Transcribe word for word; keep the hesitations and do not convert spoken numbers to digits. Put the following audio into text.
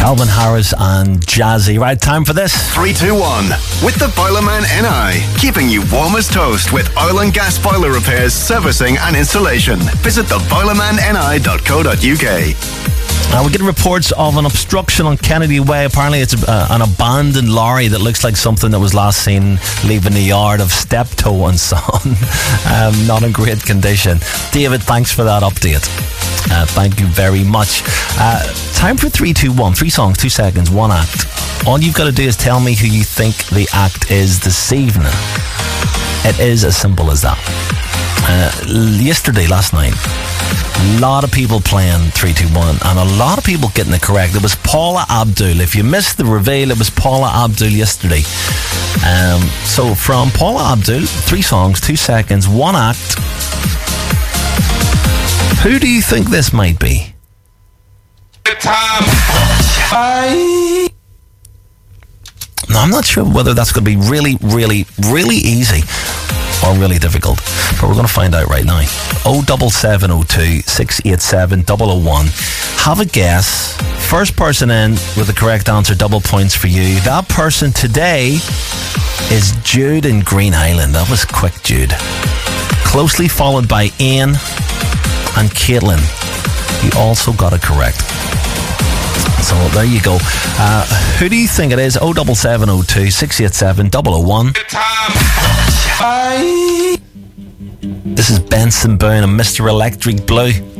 Calvin Harris and Jazzy. Right, time for this. three two one with the Boilerman N I. Keeping you warm as toast with oil and gas boiler repairs, servicing and installation. Visit the boilerman n i dot co dot u k. Uh, we get reports of an obstruction on Kennedy Way. Apparently it's uh, an abandoned lorry that looks like something that was last seen leaving the yard of Steptoe and Son. um, not in great condition. David, thanks for that update. Uh, thank you very much. Uh, time for three two one. Three songs, two seconds, one act. All you've got to do is tell me who you think the act is this evening. It is as simple as that. Uh, yesterday, last night, a lot of people playing three two one and a lot of people getting it correct. It was Paula Abdul. If you missed the reveal, it was Paula Abdul yesterday. Um, so from Paula Abdul, three songs, two seconds, one act. Who do you think this might be? Now, I'm not sure whether that's going to be really, really, really easy or really difficult, but we're going to find out right now. oh seven seven oh two, six eight seven, zero zero one. Have a guess. First person in with the correct answer, double points for you. That person today is Jude in Green Island. That was quick, Jude. Closely followed by Ian and Caitlin. You also got it correct. So there you go. Uh, who do you think it is? oh seven seven oh two, six eight seven, zero zero one. This is Benson Boone and Mister Electric Blue.